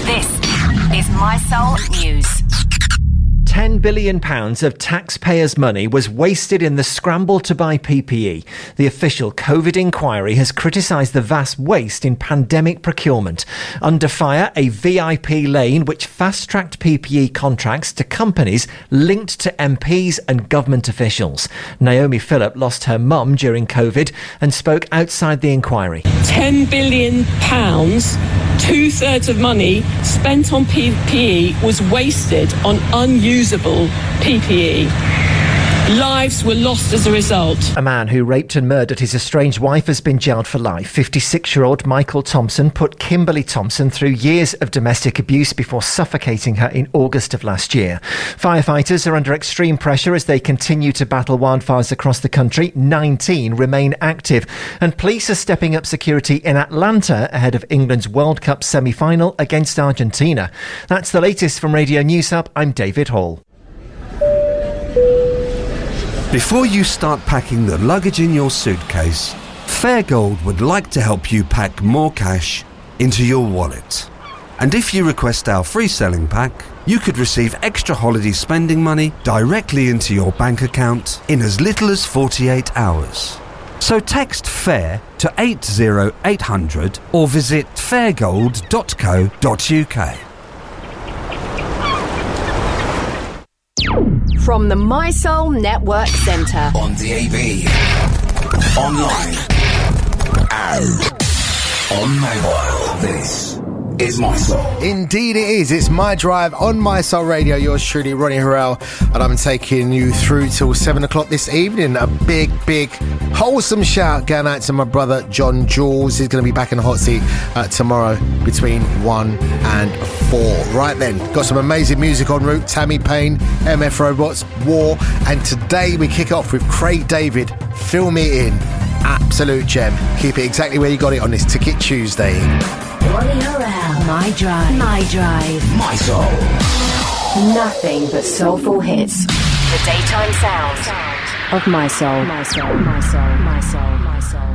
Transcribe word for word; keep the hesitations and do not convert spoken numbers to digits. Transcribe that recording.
This is My Soul News. ten billion pounds of taxpayers' money was wasted in the scramble to buy P P E. The official COVID inquiry has criticised the vast waste in pandemic procurement. Under fire, a V I P lane which fast-tracked P P E contracts to companies linked to M Ps and government officials. Naomi Phillip lost her mum during COVID and spoke outside the inquiry. ten billion pounds, two-thirds of money spent on P P E was wasted on unusable P P E. Lives were lost as a result. A man who raped and murdered his estranged wife has been jailed for life. fifty-six-year-old Michael Thompson put Kimberly Thompson through years of domestic abuse before suffocating her in August of last year. Firefighters are under extreme pressure as they continue to battle wildfires across the country. nineteen remain active. And police are stepping up security in Atlanta ahead of England's World Cup semi-final against Argentina. That's the latest from Radio News Hub. I'm David Hall. Before you start packing the luggage in your suitcase, Fairgold would like to help you pack more cash into your wallet. And if you request our free selling pack, you could receive extra holiday spending money directly into your bank account in as little as forty-eight hours. So text FAIR to eight zero eight hundred or visit fairgold dot co dot uk. From the My Soul Network Centre. On the A B, online, and on mobile. This is My Soul. Indeed it is. It's My Drive on My Soul Radio. Yours truly, Ronnie Harrell, and I'm taking you through till seven o'clock this evening. A big, big, wholesome shout going out to my brother John Jules. He's going to be back in the hot seat uh, tomorrow between one and four. Right then, got some amazing music en route. Tammy Payne, M F Robots, War, and today we kick off with Craig David, Fill Me In. Absolute gem. Keep it exactly where you got it on this Ticket Tuesday. Ronnie Harrell. My Drive. My Drive. My Soul. Nothing but soulful hits. The daytime sound of My Soul. My Soul. My Soul. My Soul. My Soul.